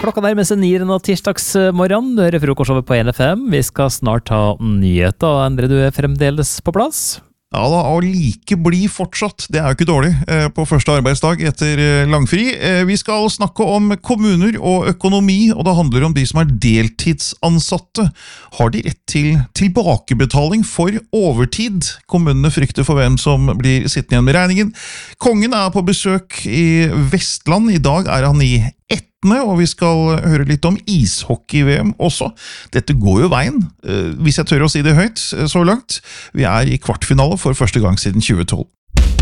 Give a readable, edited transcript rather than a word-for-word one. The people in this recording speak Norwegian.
Klokka nærmer seg 9 nå tirsdagsmorgen. Du hører frokostshowet på NFM. Vi skal snart ta nyheter. Endre, du er fremdeles på plass? Ja da, og like bli fortsatt. Det er jo ikke dårlig på første arbeidsdag etter langfri. Vi skal snakke om kommuner og økonomi, og det handler om de som er deltidsansatte. Har de rett til tilbakebetaling for overtid? Kommunene frykter for hvem som blir sittende igjen med regningen. Kongen er på besøk i Vestland. I dag er han i Etne, og vi skal høre litt om ishockey-VM også. Dette går jo veien, hvis jeg tør å si det høyt så langt. Vi er i kvartfinale for første gang siden 2012.